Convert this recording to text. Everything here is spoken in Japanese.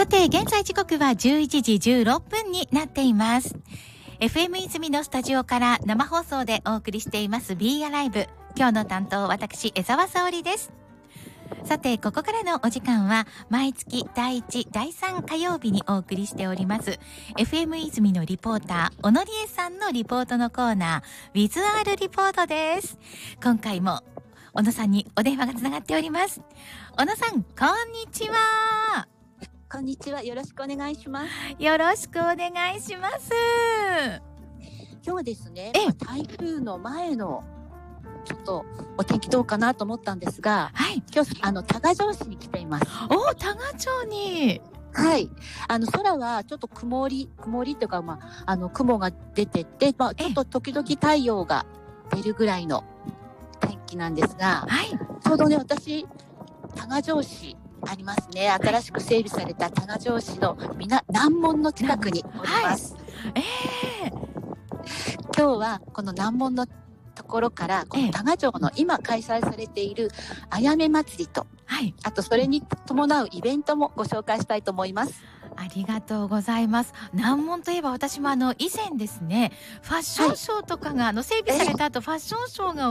さて現在時刻は11時16分になっています。 FM 泉のスタジオから生放送でお送りしています Be Alive。 今日の担当私江澤沙織です。さてここからのお時間は毎月第1第3火曜日にお送りしております FM 泉のリポーター小野理恵さんのリポートのコーナー With リポートです。今回も小野さんにお電話がつながっております。小野さん、こんにちは。 こんにちは、よろしくお願いします。 よろしくお願いします。 今日はですね、台風の前のちょっとお天気どうかなと思ったんですが、 はい、 今日多賀城市に来ています。 お、多賀町に。 はい、空はちょっと曇りというか、雲が出てて、ちょっと時々太陽が出るぐらいの天気なんですが、 はい、 ちょうどね、私多賀城市ありますね。新しく整備された多賀城市の南門の近くにおります。今日はこの南門のところからこの多賀城の今開催されているあやめ祭りと、あとそれに伴うイベントもご紹介したいと思います。 ありがとうございます。南門といえば私も以前ですね、ファッションショーとかが整備された後、ファッションショーが